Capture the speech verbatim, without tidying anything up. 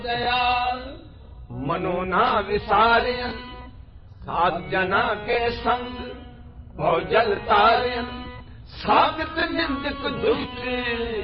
दयाल मनोना विसारयन सात जना के संग भौजल तारयन साबित निंदक दुष्ट